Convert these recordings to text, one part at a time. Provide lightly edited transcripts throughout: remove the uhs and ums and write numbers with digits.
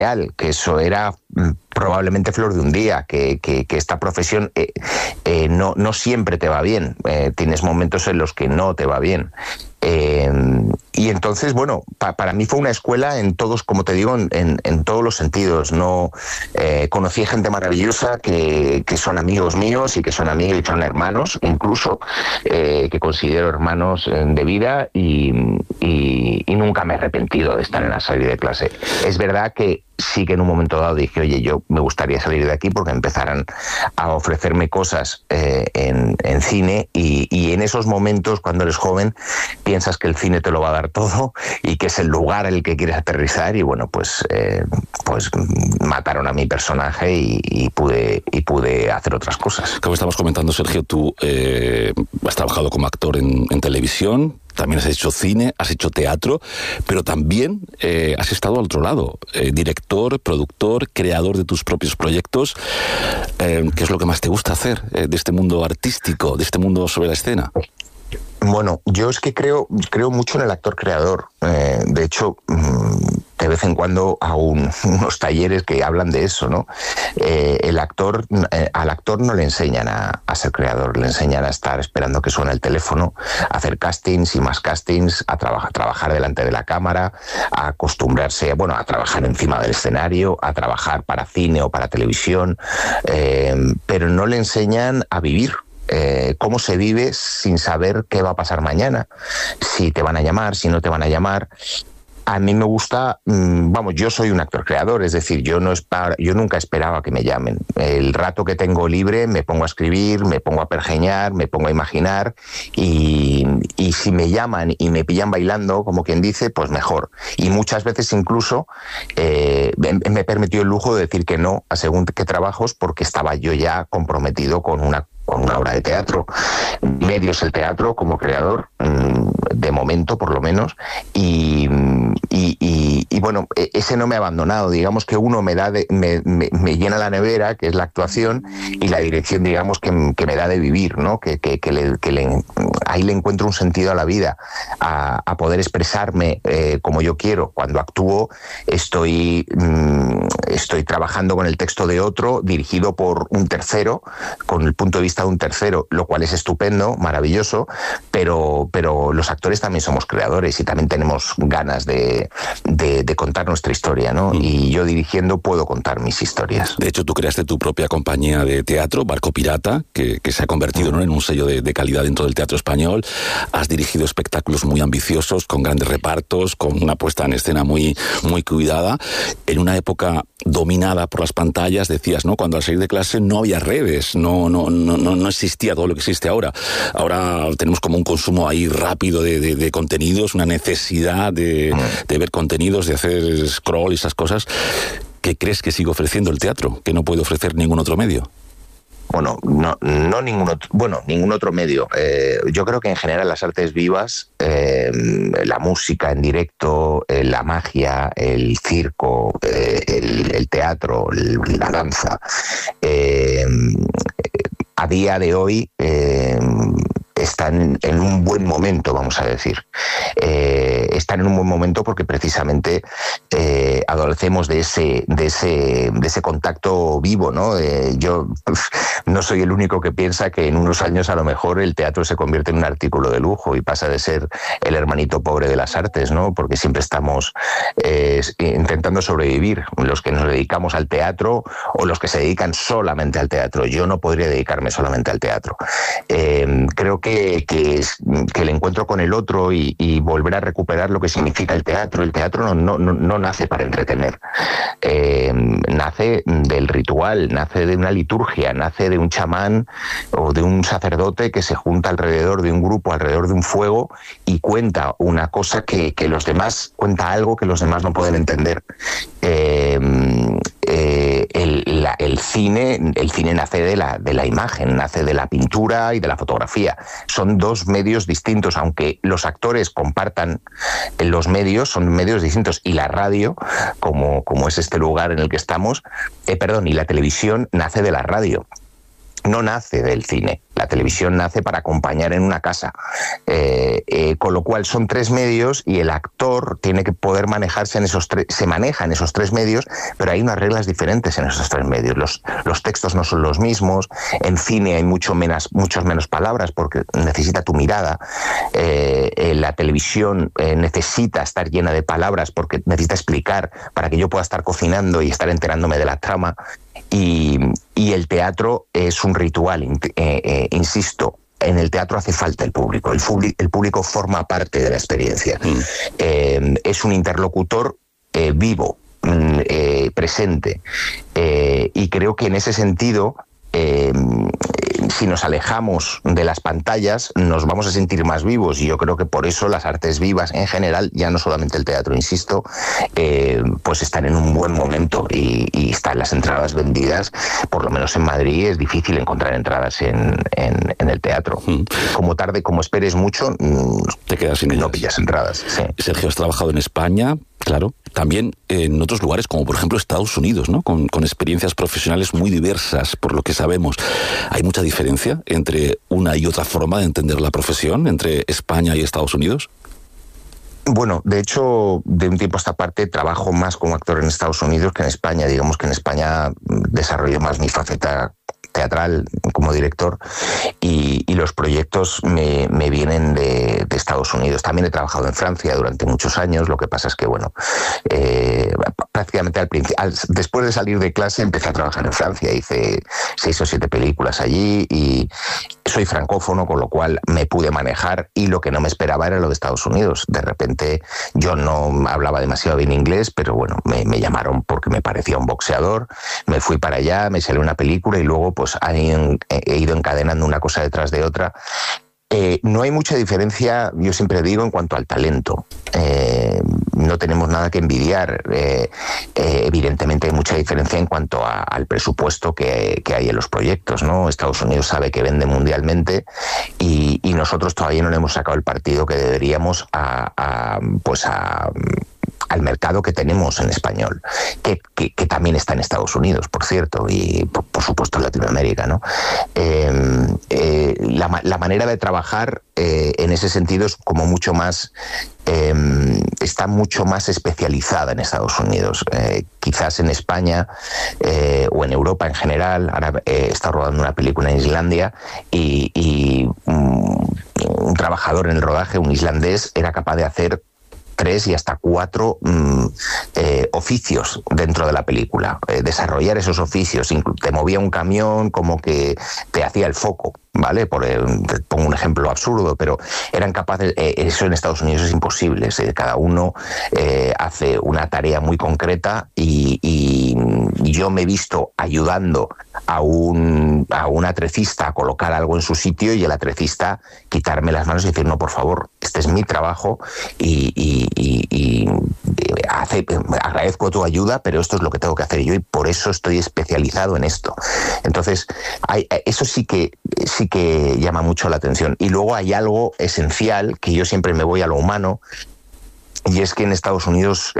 que eso era probablemente flor de un día, que esta profesión no siempre te va bien, tienes momentos en los que no te va bien. Y entonces, bueno, para mí fue una escuela en todos, como te digo, en todos los sentidos. No conocí gente maravillosa que son amigos míos y que son amigos y son hermanos, incluso, que considero hermanos de vida, y nunca me he arrepentido de estar en la salida de clase. Es verdad que sí que en un momento dado dije, oye, yo me gustaría salir de aquí porque empezaran a ofrecerme cosas en cine, y en esos momentos, cuando eres joven, piensas que el cine te lo va a dar todo y que es el lugar en el que quieres aterrizar, y bueno, pues mataron a mi personaje y pude hacer otras cosas. Como estamos comentando, Sergio, tú has trabajado como actor en televisión, también has hecho cine, has hecho teatro, pero también has estado al otro lado, director, productor, creador de tus propios proyectos. ¿Qué es lo que más te gusta hacer de este mundo artístico, de este mundo sobre la escena? Bueno, yo es que creo mucho en el actor creador. De hecho, de vez en cuando hago unos talleres que hablan de eso, ¿no? Al actor no le enseñan a ser creador, le enseñan a estar esperando que suene el teléfono, a hacer castings y más castings, a trabajar delante de la cámara, a acostumbrarse, bueno, a trabajar encima del escenario, a trabajar para cine o para televisión, pero no le enseñan a vivir. Cómo se vive sin saber qué va a pasar mañana, si te van a llamar, si no te van a llamar. A mí me gusta, yo soy un actor creador, es decir, yo nunca esperaba que me llamen. El rato que tengo libre me pongo a escribir, me pongo a pergeñar, me pongo a imaginar, y si me llaman y me pillan bailando, como quien dice, pues mejor. Y muchas veces incluso me permitió el lujo de decir que no a según qué trabajos, porque estaba yo ya comprometido con una obra de teatro. Medio es el teatro como creador, de momento por lo menos, y bueno, ese no me ha abandonado. Digamos que uno me llena la nevera, que es la actuación, y la dirección, digamos, que me da de vivir, ¿no? Ahí le encuentro un sentido a la vida, a poder expresarme como yo quiero. Cuando actúo estoy trabajando con el texto de otro, dirigido por un tercero, con el punto de vista de un tercero, lo cual es estupendo, maravilloso, pero los actores también somos creadores y también tenemos ganas de contar nuestra historia, ¿no? Y yo dirigiendo puedo contar mis historias. De hecho, tú creaste tu propia compañía de teatro, Barco Pirata, que se ha convertido, ¿no?, en un sello de calidad dentro del teatro español. Has dirigido espectáculos muy ambiciosos, con grandes repartos, con una puesta en escena muy, muy cuidada, en una época dominada por las pantallas. Decías, ¿no?, cuando al salir de clase no había redes, no existía todo lo que existe ahora. Ahora tenemos como un consumo ahí rápido de contenidos, una necesidad de ver contenidos, de hacer scroll y esas cosas. ¿Qué crees que sigue ofreciendo el teatro, que no puede ofrecer ningún otro medio? Bueno, no ningún otro medio. Yo creo que en general las artes vivas, la música en directo, la magia, el circo, el teatro, la danza, a día de hoy están en un buen momento, vamos a decir. Están en un buen momento porque precisamente adolecemos de ese contacto vivo, ¿no? Yo no soy el único que piensa que en unos años a lo mejor el teatro se convierte en un artículo de lujo y pasa de ser el hermanito pobre de las artes, ¿no? Porque siempre estamos intentando sobrevivir, los que nos dedicamos al teatro o los que se dedican solamente al teatro. Yo no podría dedicarme solamente al teatro. Creo que el encuentro con el otro y volver a recuperar lo que significa el teatro. El teatro no nace para entretener, nace del ritual, nace de una liturgia, nace de un chamán o de un sacerdote que se junta alrededor de un grupo, alrededor de un fuego, y cuenta una cosa que los demás, cuenta algo que los demás no pueden entender. El cine nace de la imagen, nace de la pintura y de la fotografía. Son dos medios distintos, aunque los actores compartan los medios, son medios distintos. Y la radio, como es este lugar en el que estamos, y la televisión nace de la radio. no nace del cine. La televisión nace para acompañar en una casa, con lo cual son 3 medios y el actor tiene que poder manejarse en esos se maneja en esos 3 medios, pero hay unas reglas diferentes en esos 3 medios. Los textos no son los mismos, en cine hay muchas menos palabras porque necesita tu mirada, la televisión necesita estar llena de palabras porque necesita explicar para que yo pueda estar cocinando y estar enterándome de la trama. Y el teatro es un ritual, insisto, en el teatro hace falta el público. El público forma parte de la experiencia. Es un interlocutor vivo, presente. Y creo que en ese sentido, si nos alejamos de las pantallas, nos vamos a sentir más vivos. Y yo creo que por eso las artes vivas en general, ya no solamente el teatro, insisto, pues están en un buen momento y están las entradas vendidas. Por lo menos en Madrid es difícil encontrar entradas en el teatro. Como esperes mucho, te quedas sin ellas. No pillas entradas. Sí. Sergio, has trabajado en España, claro, también en otros lugares, como por ejemplo Estados Unidos, ¿no? Con experiencias profesionales muy diversas, por lo que sabemos. ¿Hay mucha diferencia entre una y otra forma de entender la profesión, entre España y Estados Unidos? Bueno, de hecho, de un tiempo a esta parte trabajo más como actor en Estados Unidos que en España. Digamos que en España desarrollo más mi faceta teatral como director y los proyectos me vienen de Estados Unidos. También he trabajado en Francia durante muchos años. Lo que pasa es que, bueno, prácticamente después de salir de clase empecé a trabajar en Francia. Hice 6 o 7 películas allí y soy francófono, con lo cual me pude manejar, y lo que no me esperaba era lo de Estados Unidos. De repente yo no hablaba demasiado bien inglés, pero bueno, me llamaron porque me parecía un boxeador, me fui para allá, me salió una película y luego pues he ido encadenando una cosa detrás de otra. No hay mucha diferencia, yo siempre digo, en cuanto al talento. No tenemos nada que envidiar. Evidentemente hay mucha diferencia en cuanto al presupuesto que hay en los proyectos, ¿no? Estados Unidos sabe que vende mundialmente y nosotros todavía no le hemos sacado el partido que deberíamos al mercado que tenemos en español, que también está en Estados Unidos, por cierto, y por supuesto en Latinoamérica, ¿no? La manera de trabajar en ese sentido es como mucho más, está mucho más especializada en Estados Unidos. Quizás en España o en Europa en general, ahora está rodando una película en Islandia y un trabajador en el rodaje, un islandés, era capaz de hacer 3 y hasta 4 oficios dentro de la película. Desarrollar esos oficios, te movía un camión como que te hacía el foco, ¿vale? Te pongo un ejemplo absurdo, pero eran capaces, eso en Estados Unidos es imposible. Cada uno hace una tarea muy concreta y yo me he visto ayudando a un atrecista a colocar algo en su sitio y el atrecista quitarme las manos y decir, no, por favor, este es mi trabajo y agradezco tu ayuda, pero esto es lo que tengo que hacer yo y por eso estoy especializado en esto. Entonces, eso sí que llama mucho la atención. Y luego hay algo esencial, que yo siempre me voy a lo humano, y es que en Estados Unidos,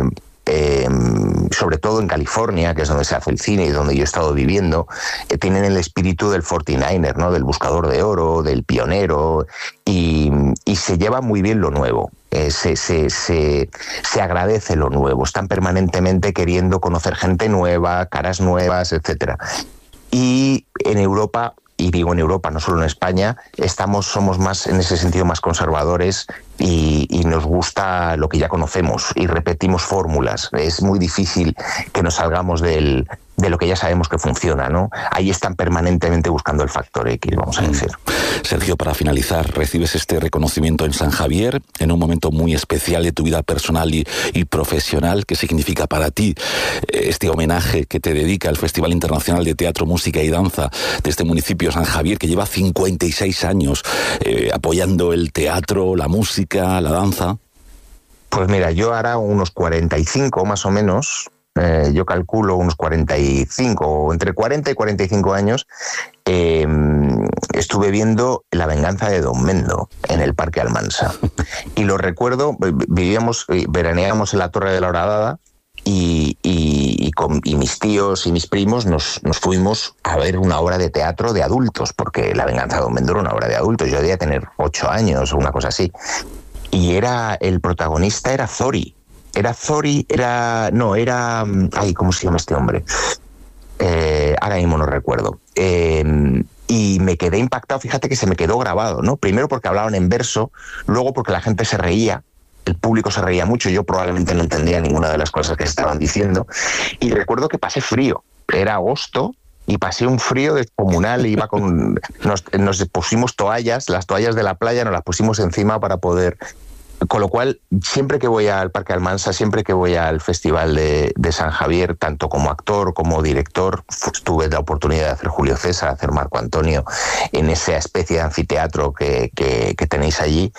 sobre todo en California, que es donde se hace el cine y donde yo he estado viviendo, tienen el espíritu del 49er, ¿no? Del buscador de oro, del pionero, y se lleva muy bien lo nuevo. Se agradece lo nuevo, están permanentemente queriendo conocer gente nueva, caras nuevas, etcétera. Y en Europa, y digo en Europa, no solo en España, somos más, en ese sentido, más conservadores y nos gusta lo que ya conocemos y repetimos fórmulas. Es muy difícil que nos salgamos de lo que ya sabemos que funciona, ¿no? Ahí están permanentemente buscando el factor X, vamos a decir. Sergio, para finalizar, recibes este reconocimiento en San Javier, en un momento muy especial de tu vida personal y profesional. ¿Qué significa para ti este homenaje que te dedica el Festival Internacional de Teatro, Música y Danza de este municipio San Javier, que lleva 56 años apoyando el teatro, la música, la danza? Pues mira, yo ahora unos 45 más o menos, yo calculo unos 45, entre 40 y 45 años, estuve viendo La venganza de Don Mendo en el Parque Almansa. Y lo recuerdo, veraneábamos en la Torre de la Horadada y mis tíos y mis primos nos fuimos a ver una obra de teatro de adultos, porque La venganza de Don Vendoro, una obra de adultos, yo debía tener 8 años o una cosa así, y el protagonista era Zori, ¿cómo se llama este hombre? Ahora mismo no recuerdo. Y me quedé impactado, fíjate que se me quedó grabado, ¿no? Primero porque hablaban en verso, luego porque la gente se reía, el público se reía mucho, yo probablemente no entendía ninguna de las cosas que estaban diciendo, y recuerdo que pasé frío, era agosto, y pasé un frío descomunal, nos pusimos toallas, las toallas de la playa nos las pusimos encima para poder... Con lo cual, siempre que voy al Parque Almansa, siempre que voy al Festival de San Javier, tanto como actor como director, tuve la oportunidad de hacer Julio César, hacer Marco Antonio, en esa especie de anfiteatro que tenéis allí.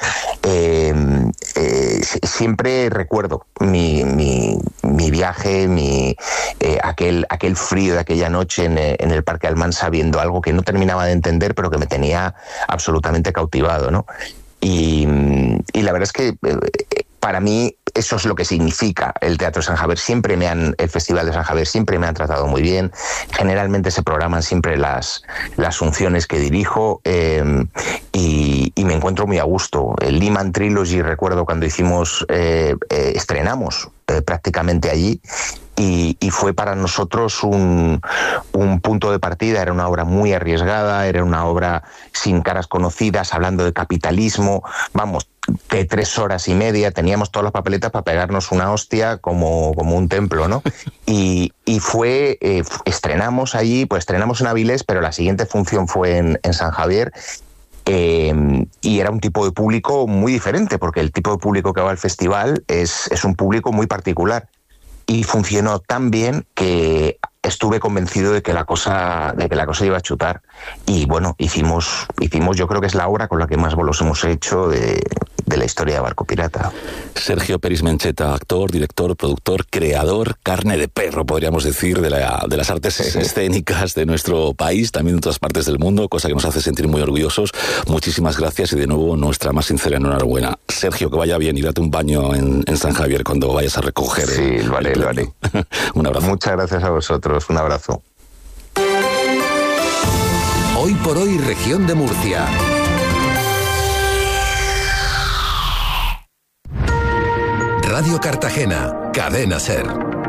Siempre recuerdo mi viaje, aquel frío de aquella noche en el Parque Almansa, viendo algo que no terminaba de entender, pero que me tenía absolutamente cautivado, ¿no? Y la verdad es que para mí eso es lo que significa el Teatro San Javier. El Festival de San Javier siempre me han tratado muy bien. Generalmente se programan siempre las funciones que dirijo, y me encuentro muy a gusto. El Lehman Trilogy, recuerdo cuando estrenamos prácticamente allí, y fue para nosotros un punto de partida. Era una obra muy arriesgada, era una obra sin caras conocidas, hablando de capitalismo, de 3 horas y media, teníamos todas las papeletas para pegarnos una hostia como un templo, ¿no? Y estrenamos allí, pues estrenamos en Avilés, pero la siguiente función fue en San Javier. Y era un tipo de público muy diferente, porque el tipo de público que va al festival es un público muy particular, y funcionó tan bien que estuve convencido de que la cosa iba a chutar. Y bueno, hicimos, yo creo que es la obra con la que más bolos hemos hecho de la historia de Barco Pirata. Sergio Peris Mencheta, actor, director, productor, creador, carne de perro, podríamos decir, de las artes escénicas de nuestro país, también de otras partes del mundo, cosa que nos hace sentir muy orgullosos. Muchísimas gracias, y de nuevo nuestra más sincera enhorabuena. Sergio, que vaya bien, y date un baño en San Javier cuando vayas a recoger. Sí, lo haré. Un abrazo. Muchas gracias a vosotros, un abrazo. Hoy por hoy, región de Murcia. Radio Cartagena, Cadena SER.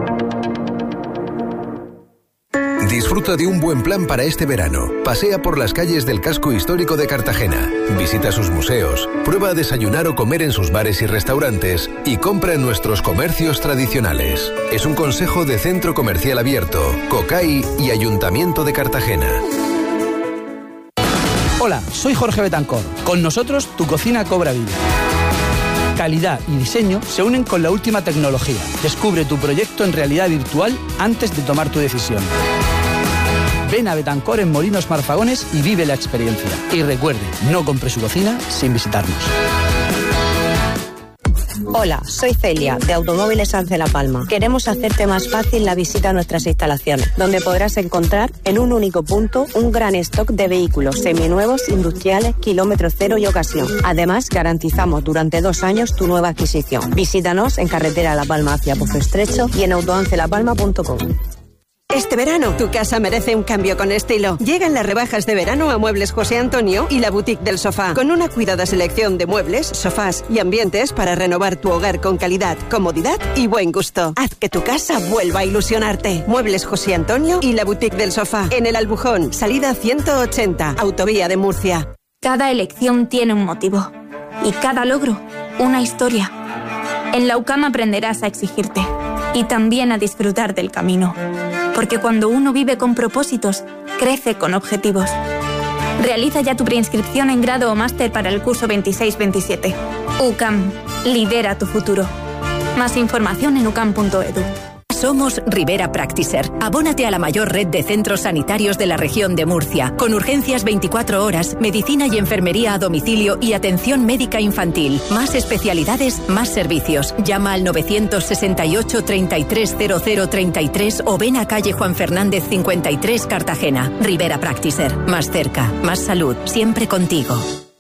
Disfruta de un buen plan para este verano. Pasea por las calles del casco histórico de Cartagena. Visita sus museos. Prueba a desayunar o comer en sus bares y restaurantes. Y compra en nuestros comercios tradicionales. Es un consejo de Centro Comercial Abierto, COCAI y Ayuntamiento de Cartagena. Hola, soy Jorge Betancor. Con nosotros tu cocina cobra vida. Calidad y diseño se unen con la última tecnología. Descubre tu proyecto en realidad virtual antes de tomar tu decisión. Ven a Betancor en Molinos Marfagones y vive la experiencia. Y recuerde, no compre su cocina sin visitarnos. Hola, soy Celia, de Automóviles Ance La Palma. Queremos hacerte más fácil la visita a nuestras instalaciones, donde podrás encontrar en un único punto un gran stock de vehículos seminuevos, industriales, kilómetro cero y ocasión. Además, garantizamos durante 2 años tu nueva adquisición. Visítanos en carretera La Palma hacia Pozo Estrecho y en autoancelapalma.com. Este verano, tu casa merece un cambio con estilo. Llegan las rebajas de verano a Muebles José Antonio y la Boutique del Sofá, con una cuidada selección de muebles, sofás y ambientes para renovar tu hogar con calidad, comodidad y buen gusto. Haz que tu casa vuelva a ilusionarte. Muebles José Antonio y la Boutique del Sofá, en el Albujón, salida 180, Autovía de Murcia. Cada elección tiene un motivo y cada logro una historia. En la UCAM aprenderás a exigirte y también a disfrutar del camino. Porque cuando uno vive con propósitos, crece con objetivos. Realiza ya tu preinscripción en grado o máster para el curso 26-27. UCAM, lidera tu futuro. Más información en ucam.edu. Somos Rivera Practicer. Abónate a la mayor red de centros sanitarios de la región de Murcia, con urgencias 24 horas, medicina y enfermería a domicilio y atención médica infantil. Más especialidades, más servicios. Llama al 968 33 00 33 o ven a calle Juan Fernández 53, Cartagena. Rivera Practicer. Más cerca, más salud, siempre contigo.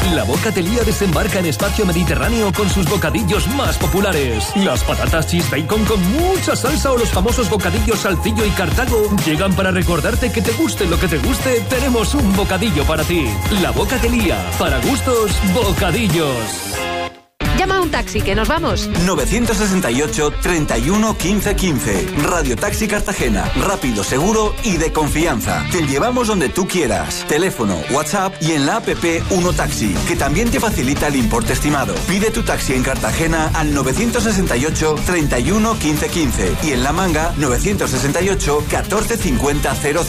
La Bocatelía desembarca en espacio mediterráneo con sus bocadillos más populares. Las patatas cheese bacon con mucha salsa o los famosos bocadillos Salcillo y Cartago llegan para recordarte que te guste lo que te guste, tenemos un bocadillo para ti. La Bocatelía, para gustos, bocadillos. Llama a un taxi, que nos vamos. 968 31 15 15. Radio Taxi Cartagena. Rápido, seguro y de confianza. Te llevamos donde tú quieras. Teléfono, WhatsApp y en la app Uno Taxi, que también te facilita el importe estimado. Pide tu taxi en Cartagena al 968 31 15 15 y en La Manga 968 14 50 00.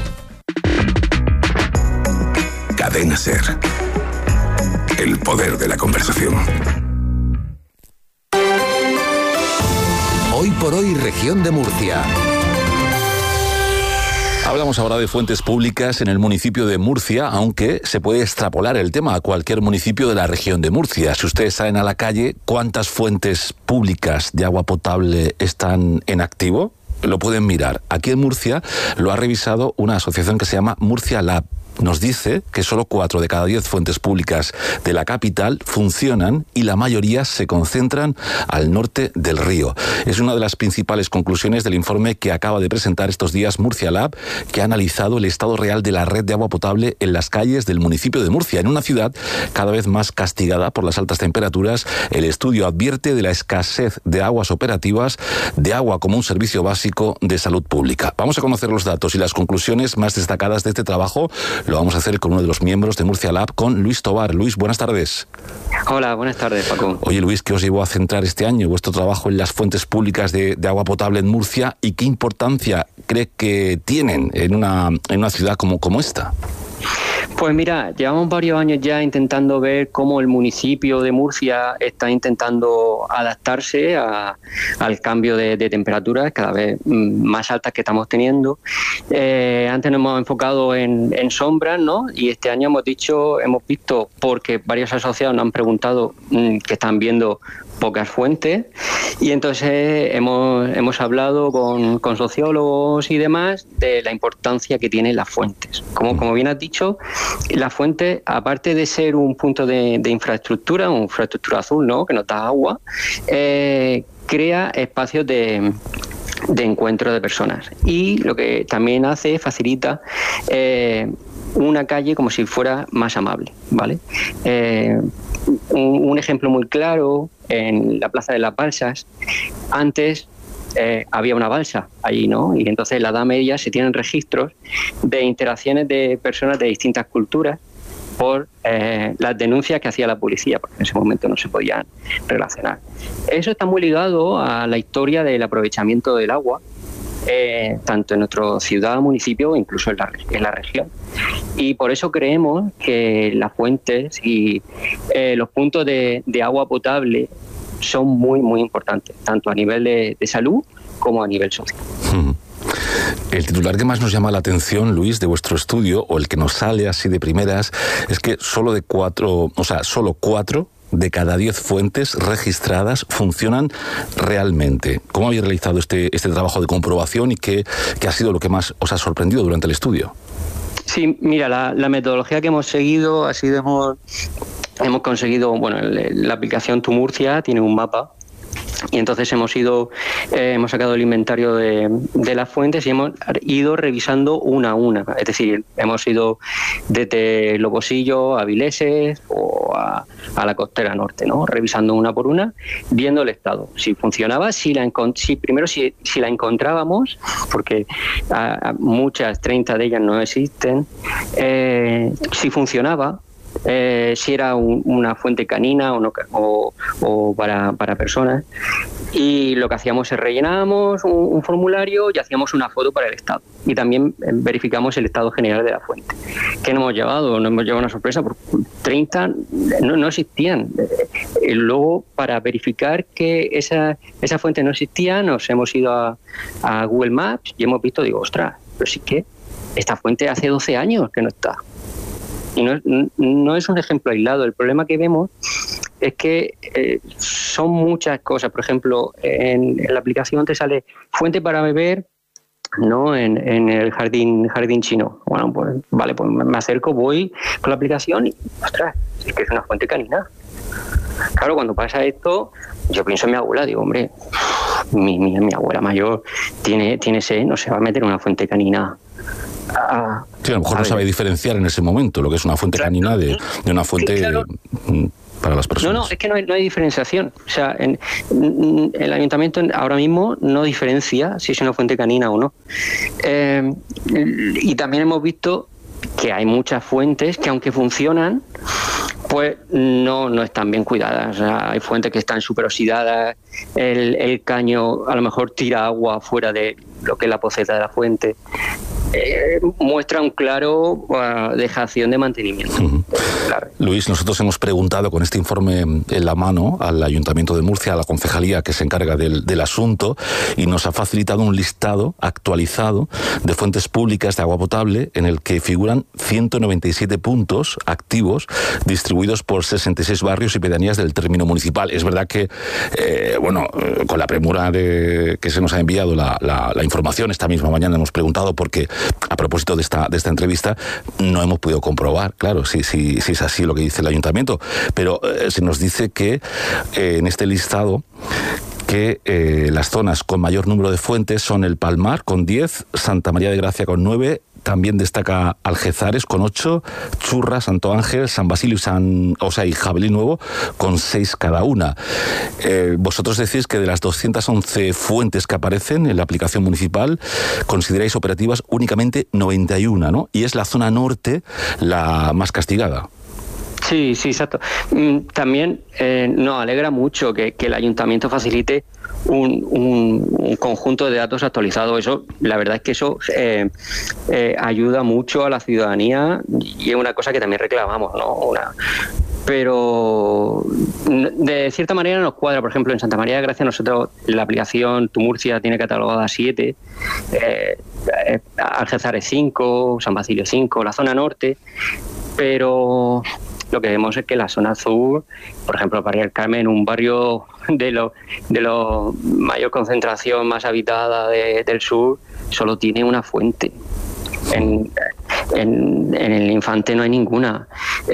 Cadena SER. El poder de la conversación. Hoy por hoy, región de Murcia. Hablamos ahora de fuentes públicas en el municipio de Murcia, aunque se puede extrapolar el tema a cualquier municipio de la región de Murcia. Si ustedes salen a la calle, ¿cuántas fuentes públicas de agua potable están en activo? Lo pueden mirar. Aquí en Murcia lo ha revisado una asociación que se llama Murcia Lab. Nos dice que solo 4 de cada 10 fuentes públicas de la capital funcionan y la mayoría se concentran al norte del río. Es una de las principales conclusiones del informe que acaba de presentar estos días Murcia Lab, que ha analizado el estado real de la red de agua potable en las calles del municipio de Murcia. En una ciudad cada vez más castigada por las altas temperaturas, el estudio advierte de la escasez de aguas operativas, de agua como un servicio básico de salud pública. Vamos a conocer los datos y las conclusiones más destacadas de este trabajo. Lo vamos a hacer con uno de los miembros de Murcia Lab, con Luis Tobar. Luis, buenas tardes. Hola, buenas tardes, Paco. Oye, Luis, ¿qué os llevó a centrar este año vuestro trabajo en las fuentes públicas de agua potable en Murcia y qué importancia cree que tienen en una ciudad como esta? Pues mira, llevamos varios años ya intentando ver cómo el municipio de Murcia está intentando adaptarse al cambio de temperaturas cada vez más altas que estamos teniendo. Antes nos hemos enfocado en sombras, ¿no? Y este año hemos visto, porque varios asociados nos han preguntado que están viendo pocas fuentes, y entonces hemos hablado con sociólogos y demás de la importancia que tienen las fuentes. Como bien has dicho, la fuente, aparte de ser un punto de infraestructura, una infraestructura azul, ¿no?, que nos da agua, crea espacios de encuentro de personas, y lo que también hace es facilita una calle como si fuera más amable, ¿vale? Un ejemplo muy claro, en la Plaza de las Balsas, antes había una balsa allí, ¿no? Y entonces en la Edad Media se tienen registros de interacciones de personas de distintas culturas por las denuncias que hacía la policía, porque en ese momento no se podían relacionar. Eso está muy ligado a la historia del aprovechamiento del agua, tanto en nuestra ciudad, municipio, o incluso en la región. Y por eso creemos que las fuentes y los puntos de agua potable son muy, muy importantes, tanto a nivel de salud como a nivel social. El titular que más nos llama la atención, Luis, de vuestro estudio, o el que nos sale así de primeras, es que solo 4 de cada 10 fuentes registradas funcionan realmente. ¿Cómo habéis realizado este trabajo de comprobación y qué ha sido lo que más os ha sorprendido durante el estudio? Sí, mira, la metodología que hemos seguido ha sido, hemos conseguido, bueno, la aplicación Tu Murcia tiene un mapa, y entonces hemos sacado el inventario de las fuentes y hemos ido revisando una a una. Es decir, hemos ido desde Lobosillo a Vileses o a la costera norte, ¿no? Revisando una por una, viendo el estado. Si funcionaba, si la encontrábamos, porque muchas, 30 de ellas no existen, si funcionaba, si era una fuente canina o para personas, y lo que hacíamos es rellenábamos un formulario y hacíamos una foto para el estado, y también verificamos el estado general de la fuente. ¿Qué nos hemos llevado? Nos hemos llevado una sorpresa, porque 30 no existían. Luego, para verificar que esa fuente no existía, nos hemos ido a Google Maps y hemos visto, digo, ostras, pero sí que esta fuente hace 12 años que no está. Y no es un ejemplo aislado. El problema que vemos es que son muchas cosas. Por ejemplo, en la aplicación te sale fuente para beber ¿no? En el jardín chino. Bueno, pues vale, pues me acerco, voy con la aplicación y, ostras, es que es una fuente canina. Claro, cuando pasa esto, yo pienso en mi abuela, digo, hombre, mi abuela mayor tiene sed, no se va a meter en una fuente canina. Sí, a lo mejor no sabe diferenciar en ese momento lo que es una fuente canina de una fuente... para las personas. No, es que no hay diferenciación. O sea, el ayuntamiento ahora mismo no diferencia si es una fuente canina o no. Y también hemos visto que hay muchas fuentes que, aunque funcionan, pues no están bien cuidadas. O sea, hay fuentes que están súper oxidadas, el caño a lo mejor tira agua fuera de lo que es la poceta de la fuente. Muestra un claro dejación de mantenimiento. Claro. Luis, nosotros hemos preguntado con este informe en la mano al Ayuntamiento de Murcia, a la concejalía que se encarga del asunto, y nos ha facilitado un listado actualizado de fuentes públicas de agua potable en el que figuran 197 puntos activos distribuidos por 66 barrios y pedanías del término municipal. Es verdad que, con la premura de que se nos ha enviado la información, esta misma mañana hemos preguntado porque, a propósito de esta entrevista, no hemos podido comprobar, claro, si es así lo que dice el ayuntamiento, pero se nos dice que en este listado que las zonas con mayor número de fuentes son el Palmar con 10, Santa María de Gracia con 9, también destaca Algezares con 8, Churra, Santo Ángel, San Basilio y Jabalí Nuevo con 6 cada una. Vosotros decís que de las 211 fuentes que aparecen en la aplicación municipal, consideráis operativas únicamente 91, ¿no? Y es la zona norte la más castigada. Sí, exacto. También nos alegra mucho que el ayuntamiento facilite un conjunto de datos actualizados. Eso, la verdad es que eso ayuda mucho a la ciudadanía y es una cosa que también reclamamos, ¿no? Pero de cierta manera nos cuadra. Por ejemplo, en Santa María de Gracia, nosotros, la aplicación Tu Murcia tiene catalogada 7, Algezares 5, San Basilio 5, la zona norte, pero lo que vemos es que la zona sur, por ejemplo, Barrio del Carmen, un barrio de lo mayor concentración más habitada del sur, solo tiene una fuente. En el Infante no hay ninguna.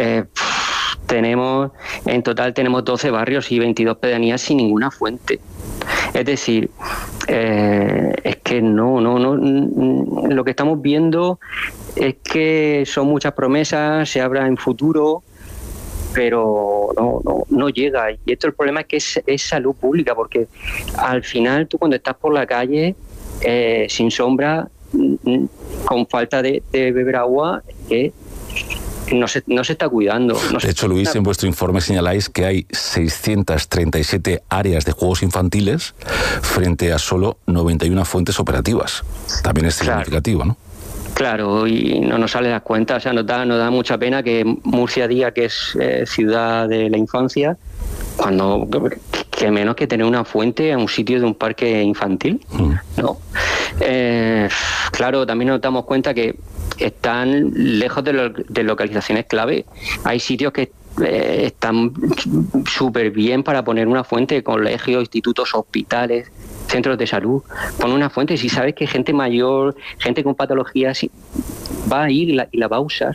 En total tenemos 12 barrios y 22 pedanías sin ninguna fuente. Es decir, es que no, lo que estamos viendo es que son muchas promesas, se habla en futuro, pero no llega. Y esto, el problema es que es salud pública, porque al final tú, cuando estás por la calle sin sombra, con falta de beber agua, no se está cuidando. De hecho, Luis, en vuestro informe señaláis que hay 637 áreas de juegos infantiles frente a solo 91 fuentes operativas. También es significativo, ¿no? Claro, y no nos sale las cuentas. O sea, nos da mucha pena que Murcia diga que es ciudad de la infancia, cuando que menos que tener una fuente a un sitio de un parque infantil, ¿no? Claro, también nos damos cuenta que están lejos de localizaciones clave. Hay sitios que están súper bien para poner una fuente: colegios, institutos, hospitales, centros de salud. Pon una fuente, si sabes que gente mayor, gente con patologías, va a ir y la va a usar.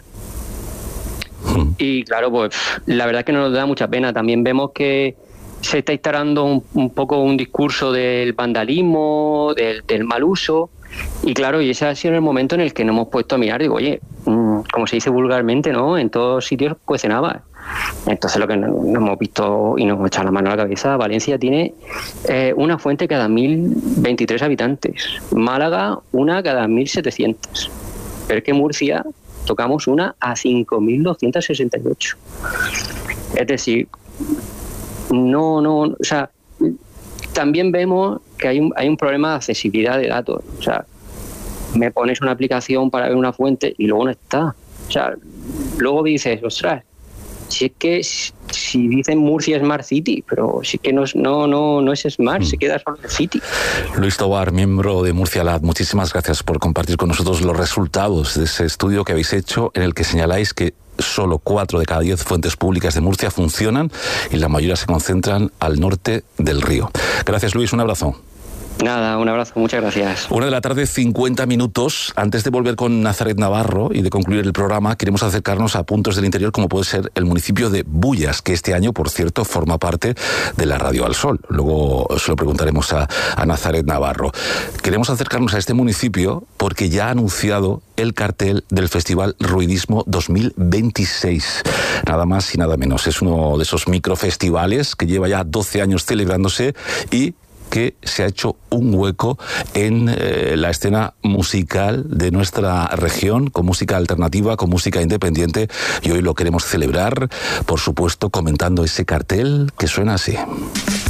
Y claro, pues la verdad es que nos da mucha pena. También vemos que se está instalando un poco un discurso del vandalismo, del mal uso. Y claro, y ese ha sido el momento en el que nos hemos puesto a mirar. Digo, oye, como se dice vulgarmente, ¿no? En todos sitios cuecen habas. Entonces, lo que nos hemos visto y nos hemos echado la mano a la cabeza, Valencia tiene una fuente cada 1.023 habitantes. Málaga, una cada 1.700. Pero es que Murcia tocamos una a 5.268. Es decir, o sea, también vemos que hay un problema de accesibilidad de datos. O sea, me pones una aplicación para ver una fuente y luego no está. O sea, luego dices, ostras, si es que si dicen Murcia Smart City, pero sí que no es Smart, se queda solo en City. Luis Tobar, miembro de Murcia Lab, muchísimas gracias por compartir con nosotros los resultados de ese estudio que habéis hecho, en el que señaláis que solo 4 de cada 10 fuentes públicas de Murcia funcionan y la mayoría se concentran al norte del río. Gracias, Luis, un abrazo. Nada, un abrazo, muchas gracias. 1:50 p.m. Antes de volver con Nazaret Navarro y de concluir el programa, queremos acercarnos a puntos del interior como puede ser el municipio de Bullas, que este año, por cierto, forma parte de la Radio Al Sol. Luego se lo preguntaremos a Nazaret Navarro. Queremos acercarnos a este municipio porque ya ha anunciado el cartel del Festival Ruidismo 2026. Nada más y nada menos. Es uno de esos microfestivales que lleva ya 12 años celebrándose y que se ha hecho un hueco en la escena musical de nuestra región, con música alternativa, con música independiente, y hoy lo queremos celebrar, por supuesto, comentando ese cartel que suena así.